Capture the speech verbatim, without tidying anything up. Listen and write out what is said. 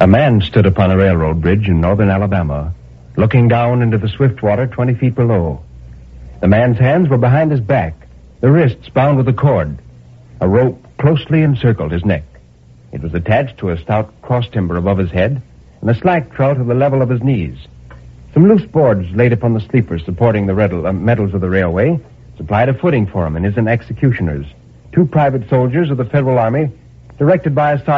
A man stood upon a railroad bridge in northern Alabama, looking down into the swift water twenty feet below. The man's hands were behind his back, the wrists bound with a cord. A rope closely encircled his neck. It was attached to a stout cross timber above his head, and a slack trout to the level of his knees. Some loose boards laid upon the sleepers supporting the redle, uh, metals of the railway supplied a footing for him and his executioners, two private soldiers of the Federal Army, directed by a sergeant